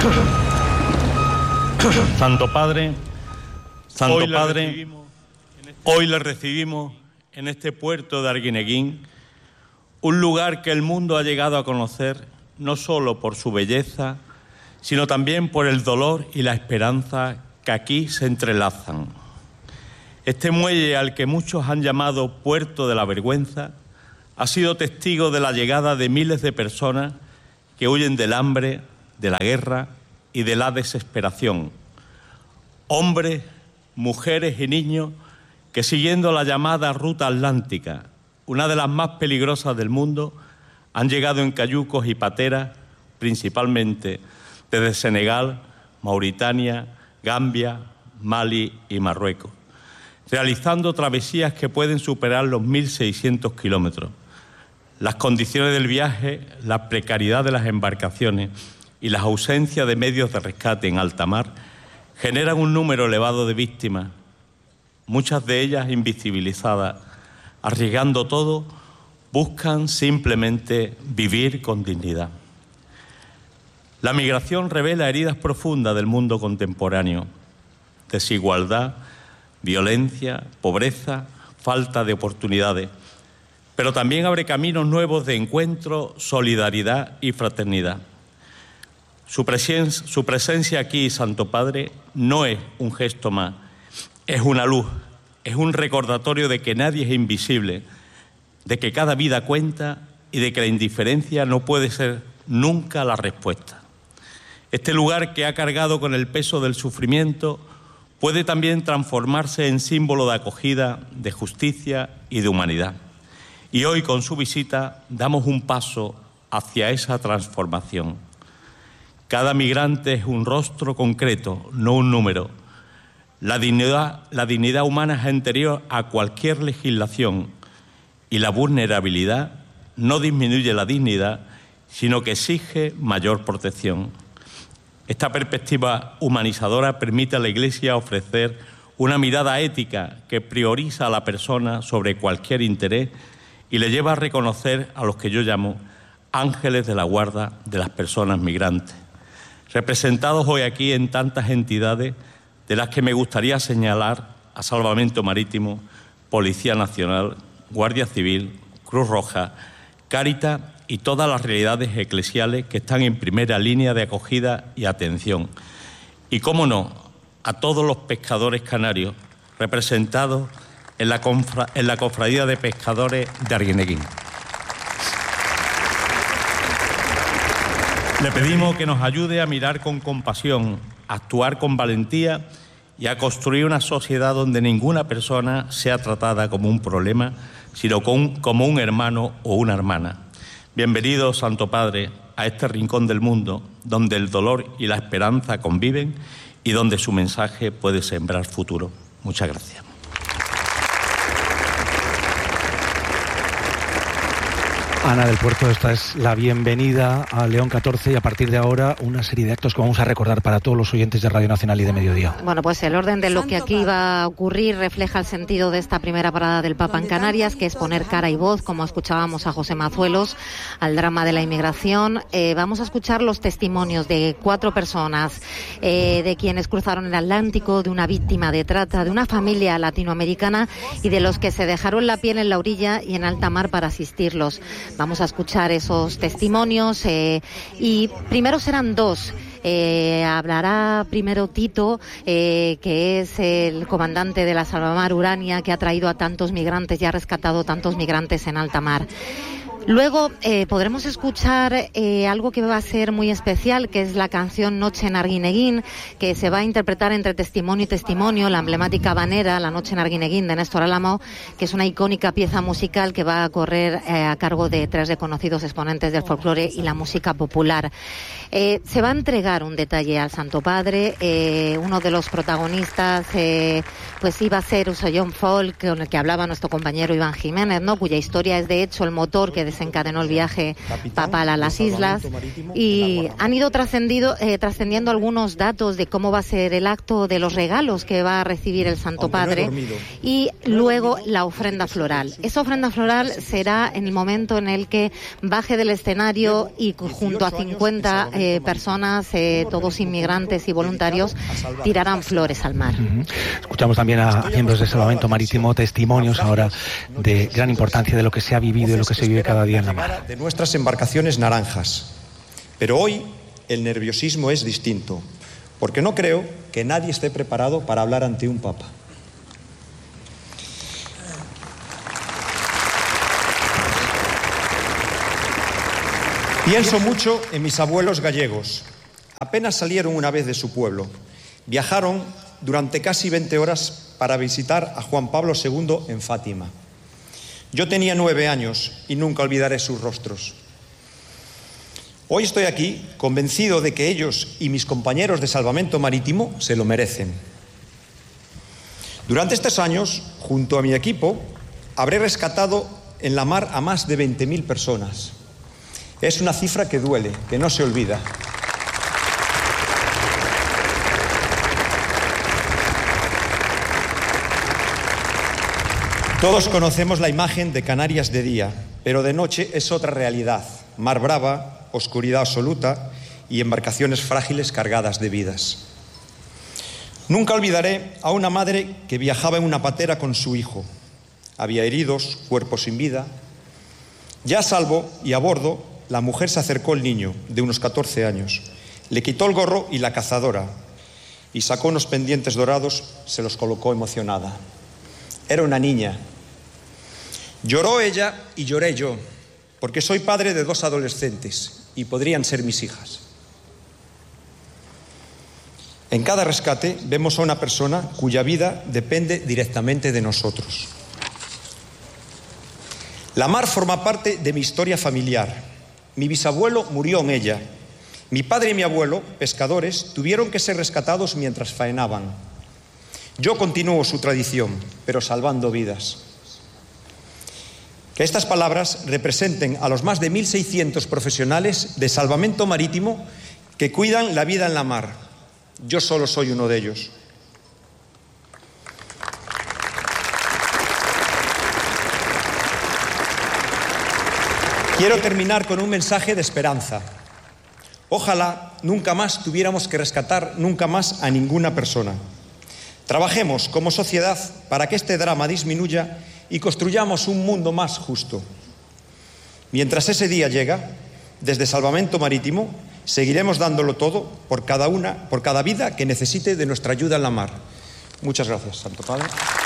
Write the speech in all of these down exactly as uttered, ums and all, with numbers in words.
Santo Padre, Santo hoy Padre, recibimos, este... hoy le recibimos en este puerto de Arguineguín, un lugar que el mundo ha llegado a conocer no solo por su belleza, sino también por el dolor y la esperanza que aquí se entrelazan. Este muelle, al que muchos han llamado Puerto de la Vergüenza, ha sido testigo de la llegada de miles de personas que huyen del hambre, de la guerra y de la desesperación. Hombres, mujeres y niños que, siguiendo la llamada Ruta Atlántica, una de las más peligrosas del mundo, han llegado en cayucos y pateras, principalmente desde Senegal, Mauritania, Gambia, Mali y Marruecos, realizando travesías que pueden superar los mil seiscientos kilómetros. Las condiciones del viaje, la precariedad de las embarcaciones y la ausencia de medios de rescate en alta mar generan un número elevado de víctimas, muchas de ellas invisibilizadas. Arriesgando todo, buscan simplemente vivir con dignidad. La migración revela heridas profundas del mundo contemporáneo: desigualdad, violencia, pobreza, falta de oportunidades. Pero también abre caminos nuevos de encuentro, solidaridad y fraternidad. Su, presen- su presencia aquí, Santo Padre, no es un gesto más, es una luz, es un recordatorio de que nadie es invisible, de que cada vida cuenta y de que la indiferencia no puede ser nunca la respuesta. Este lugar, que ha cargado con el peso del sufrimiento, puede también transformarse en símbolo de acogida, de justicia y de humanidad. Y hoy, con su visita, damos un paso hacia esa transformación. Cada migrante es un rostro concreto, no un número. La dignidad, la dignidad humana es anterior a cualquier legislación, y la vulnerabilidad no disminuye la dignidad, sino que exige mayor protección. Esta perspectiva humanizadora permite a la Iglesia ofrecer una mirada ética que prioriza a la persona sobre cualquier interés y le lleva a reconocer a los que yo llamo ángeles de la guarda de las personas migrantes, representados hoy aquí en tantas entidades, de las que me gustaría señalar a Salvamento Marítimo, Policía Nacional, Guardia Civil, Cruz Roja, Cáritas y todas las realidades eclesiales que están en primera línea de acogida y atención. Y, cómo no, a todos los pescadores canarios representados en la, confra- en la Cofradía de Pescadores de Arguineguín. Le pedimos que nos ayude a mirar con compasión, a actuar con valentía y a construir una sociedad donde ninguna persona sea tratada como un problema, sino como un hermano o una hermana. Bienvenido, Santo Padre, a este rincón del mundo donde el dolor y la esperanza conviven y donde su mensaje puede sembrar futuro. Muchas gracias. Ana del Puerto, esta es la bienvenida a León catorce y a partir de ahora una serie de actos que vamos a recordar para todos los oyentes de Radio Nacional y de Mediodía. Bueno, pues el orden de lo que aquí va a ocurrir refleja el sentido de esta primera parada del Papa en Canarias, que es poner cara y voz, como escuchábamos a José Mazuelos, al drama de la inmigración. Eh, vamos a escuchar los testimonios de cuatro personas, eh, de quienes cruzaron el Atlántico, de una víctima de trata, de una familia latinoamericana y de los que se dejaron la piel en la orilla y en alta mar para asistirlos. Vamos a escuchar esos testimonios eh, y primero serán dos. Eh, hablará primero Tito, eh, que es el comandante de la Salvamar Urania, que ha traído a tantos migrantes y ha rescatado tantos migrantes en alta mar. Luego eh, podremos escuchar eh, algo que va a ser muy especial, que es la canción Noche en Arguineguín, que se va a interpretar entre testimonio y testimonio, la emblemática habanera, La Noche en Arguineguín, de Néstor Álamo, que es una icónica pieza musical que va a correr eh, a cargo de tres reconocidos exponentes del folclore y la música popular. Eh, se va a entregar un detalle al Santo Padre. Eh, uno de los protagonistas eh, pues iba a ser Usollón Folk, con el que hablaba nuestro compañero Iván Jiménez, ¿no?, cuya historia es de hecho el motor que desencadenó el viaje papal a las islas, y han ido trascendido, eh, trascendiendo algunos datos de cómo va a ser el acto de los regalos que va a recibir el Santo Padre, y luego la ofrenda floral. Esa ofrenda floral será en el momento en el que baje del escenario y junto a cincuenta eh, personas, eh, todos inmigrantes y voluntarios, tirarán flores al mar. Uh-huh. Escuchamos también a miembros de Salvamento Marítimo, testimonios ahora de gran importancia de lo que se ha vivido y lo que se vive cada día en la mar. De nuestras embarcaciones naranjas. Pero hoy el nerviosismo es distinto, porque no creo que nadie esté preparado para hablar ante un papa. Pienso mucho en mis abuelos gallegos. Apenas salieron una vez de su pueblo. Viajaron durante casi veinte horas para visitar a Juan Pablo segundo en Fátima. Yo tenía nueve años y nunca olvidaré sus rostros. Hoy estoy aquí convencido de que ellos y mis compañeros de Salvamento Marítimo se lo merecen. Durante estos años, junto a mi equipo, habré rescatado en la mar a más de veinte mil personas. Es una cifra que duele, que no se olvida. Todos conocemos la imagen de Canarias de día, pero de noche es otra realidad. Mar brava, oscuridad absoluta y embarcaciones frágiles cargadas de vidas. Nunca olvidaré a una madre que viajaba en una patera con su hijo. Había heridos, cuerpos sin vida. Ya a salvo y a bordo, la mujer se acercó al niño, de unos catorce años. Le quitó el gorro y la cazadora y sacó unos pendientes dorados, se los colocó emocionada. Era una niña. Lloró ella y lloré yo, porque soy padre de dos adolescentes y podrían ser mis hijas. En cada rescate vemos a una persona cuya vida depende directamente de nosotros. La mar forma parte de mi historia familiar. Mi bisabuelo murió en ella. Mi padre y mi abuelo, pescadores, tuvieron que ser rescatados mientras faenaban. Yo continúo su tradición, pero salvando vidas. Que estas palabras representen a los más de mil seiscientos profesionales de Salvamento Marítimo que cuidan la vida en la mar. Yo solo soy uno de ellos. Quiero terminar con un mensaje de esperanza. Ojalá nunca más tuviéramos que rescatar nunca más a ninguna persona. Trabajemos como sociedad para que este drama disminuya y construyamos un mundo más justo. Mientras ese día llega, desde Salvamento Marítimo seguiremos dándolo todo por cada una, por cada vida que necesite de nuestra ayuda en la mar. Muchas gracias, Santo Padre.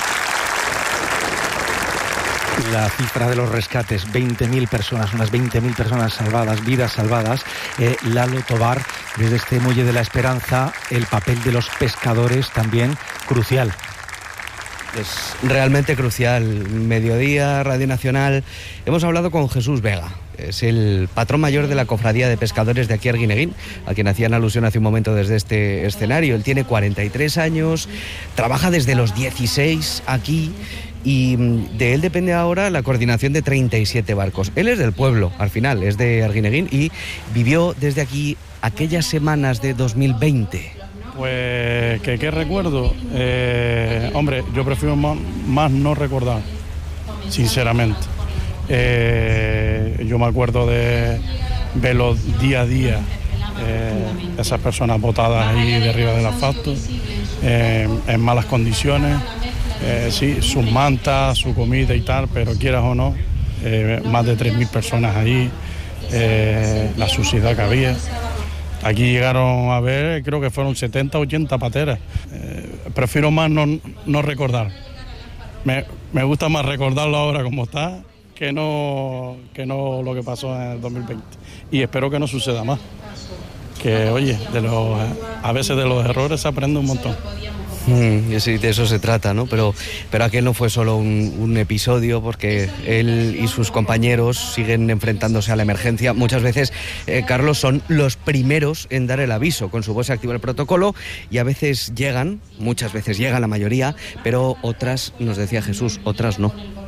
La cifra de los rescates, veinte mil personas, unas veinte mil personas salvadas, vidas salvadas. Eh, Lalo Tobar, desde este Muelle de la Esperanza, el papel de los pescadores también crucial. Es realmente crucial. Mediodía, Radio Nacional. Hemos hablado con Jesús Vega. Es el patrón mayor de la Cofradía de Pescadores de aquí Arguineguín, a quien hacían alusión hace un momento desde este escenario. Él tiene cuarenta y tres años, trabaja desde los dieciséis aquí y de él depende ahora la coordinación de treinta y siete barcos. Él es del pueblo, al final, es de Arguineguín y vivió desde aquí aquellas semanas de dos mil veinte. Pues, ¿qué, qué recuerdo? Eh, hombre, yo prefiero más, más no recordar, sinceramente. Eh, yo me acuerdo de verlos día a día, eh, esas personas botadas ahí de arriba del asfalto, eh, en malas condiciones, eh, sí, sus mantas, su comida y tal, pero quieras o no, eh, más de tres mil personas ahí, eh, la suciedad que había. Aquí llegaron a ver, creo que fueron setenta, ochenta pateras. Eh, prefiero más no, no recordar. Me, me gusta más recordarlo ahora como está que no, que no lo que pasó en el dos mil veinte. Y espero que no suceda más. Que, oye, de los, a veces de los errores se aprende un montón. Mm, sí, de eso se trata, ¿no? Pero, pero aquel no fue solo un, un episodio, porque él y sus compañeros siguen enfrentándose a la emergencia. Muchas veces, eh, Carlos, son los primeros en dar el aviso. Con su voz se activa el protocolo y a veces llegan, muchas veces llegan la mayoría, pero otras, nos decía Jesús, otras no.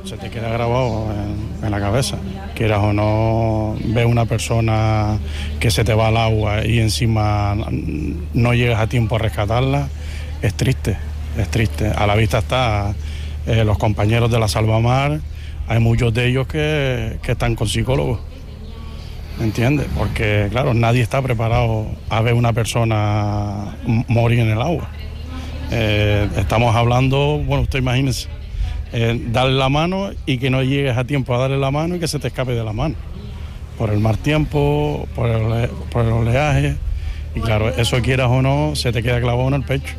se te queda grabado en, en la cabeza. Quieras o no, ves una persona que se te va al agua y encima no llegas a tiempo a rescatarla, es triste, es triste. A la vista está eh, los compañeros de la Salvamar, hay muchos de ellos que, que están con psicólogos, ¿me entiendes? Porque, claro, nadie está preparado a ver una persona morir en el agua. Eh, estamos hablando, bueno, usted imagínese, eh, darle la mano y que no llegues a tiempo a darle la mano y que se te escape de la mano. Por el mal tiempo, por el, por el oleaje, y claro, eso quieras o no, se te queda clavado en el pecho.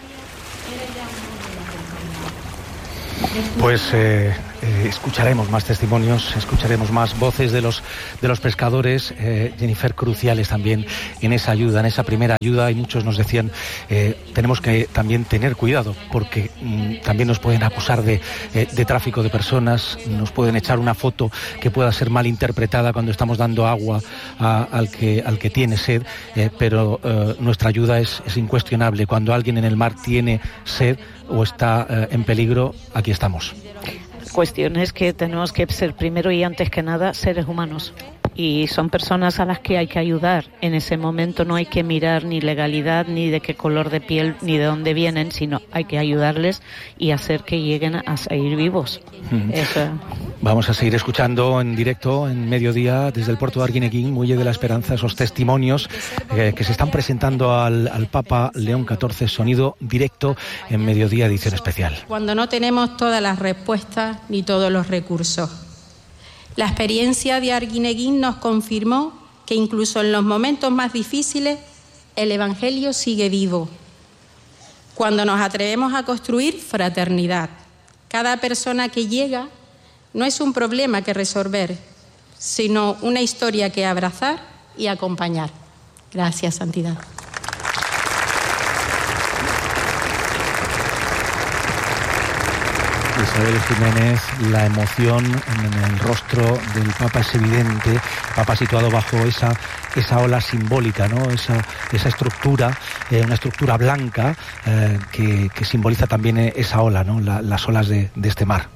Pues eh, eh, escucharemos más testimonios, escucharemos más voces de los de los pescadores, eh, Jennifer, cruciales también en esa ayuda, en esa primera ayuda, y muchos nos decían, eh, tenemos que también tener cuidado, porque mm, también nos pueden acusar de, eh, de tráfico de personas, nos pueden echar una foto que pueda ser mal interpretada cuando estamos dando agua a, al, que, al que tiene sed, eh, pero eh, nuestra ayuda es, es incuestionable. Cuando alguien en el mar tiene sed o está eh, en peligro, aquí estamos. Cuestión es que tenemos que ser primero y antes que nada seres humanos, y son personas a las que hay que ayudar. En ese momento no hay que mirar ni legalidad, ni de qué color de piel, ni de dónde vienen, sino hay que ayudarles y hacer que lleguen a salir vivos. Mm. Eso. Vamos a seguir escuchando en directo en Mediodía desde el puerto de Arguineguín, Muelle de la Esperanza, esos testimonios eh, que se están presentando al, al Papa León catorce, sonido directo en Mediodía, edición especial. Cuando no tenemos todas las respuestas ni todos los recursos. La experiencia de Arguineguín nos confirmó que incluso en los momentos más difíciles el Evangelio sigue vivo. Cuando nos atrevemos a construir fraternidad, cada persona que llega no es un problema que resolver, sino una historia que abrazar y acompañar. Gracias, Santidad. Isabel Jiménez, la emoción en el rostro del Papa es evidente. El Papa situado bajo esa esa ola simbólica, ¿no? Esa esa estructura, eh, una estructura blanca eh, que, que simboliza también esa ola, ¿no? La, las olas de, de este mar.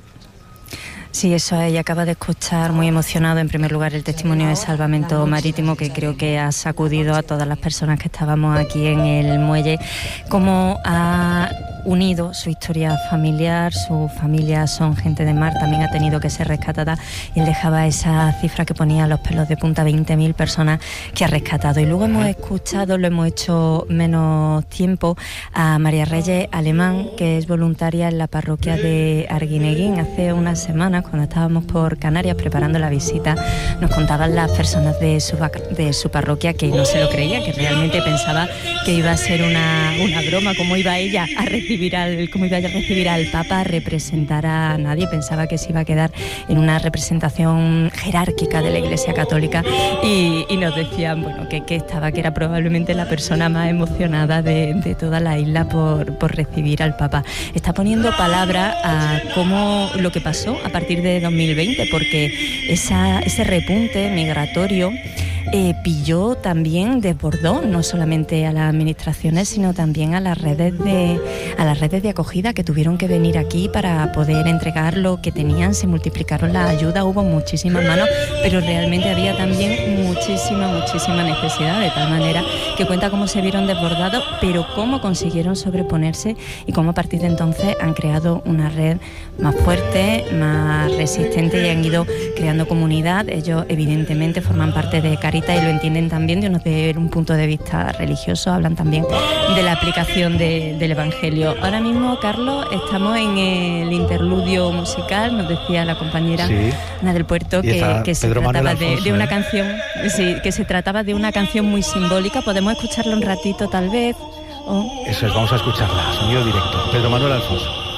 Sí, eso es, y acaba de escuchar muy emocionado en primer lugar el testimonio de Salvamento Marítimo, que creo que ha sacudido a todas las personas que estábamos aquí en el muelle, cómo ha unido su historia familiar, su familia son gente de mar, también ha tenido que ser rescatada, y él dejaba esa cifra que ponía los pelos de punta, veinte mil personas que ha rescatado. Y luego hemos escuchado, lo hemos hecho menos tiempo, a María Reyes Alemán, que es voluntaria en la parroquia de Arguineguín. Hace unas semanas, cuando estábamos por Canarias preparando la visita, nos contaban las personas de su, de su parroquia que no se lo creía, que realmente pensaba que iba a ser una, una broma, cómo iba ella a recibir al, cómo iba a recibir al Papa, a representar a nadie. Pensaba que se iba a quedar en una representación jerárquica de la Iglesia Católica, y, y nos decían, bueno, que, que estaba, que era probablemente la persona más emocionada de, de toda la isla por, por recibir al Papa. Está poniendo palabra a cómo lo que pasó a partir de dos mil veinte, porque esa, ese repunte migratorio eh, pilló también, desbordó no solamente a las administraciones, sino también a las redes de a las redes de acogida, que tuvieron que venir aquí para poder entregar lo que tenían. Se multiplicaron las ayudas, hubo muchísimas manos, pero realmente había también muchísima, muchísima necesidad, de tal manera que cuenta cómo se vieron desbordados, pero cómo consiguieron sobreponerse, y cómo a partir de entonces han creado una red más fuerte, más resistente, y han ido creando comunidad. Ellos evidentemente forman parte de Caritas y lo entienden también desde un punto de vista religioso, hablan también de la aplicación de, del Evangelio. Ahora mismo, Carlos, estamos en el interludio musical, nos decía la compañera sí. Ana del Puerto que, que se Pedro trataba Alfonso, de, de una ¿eh? canción, sí, que se trataba de una canción muy simbólica. Podemos escucharla un ratito tal vez. ¿O? Eso es, vamos a escucharla, sonido directo. Pedro Manuel Alfonso.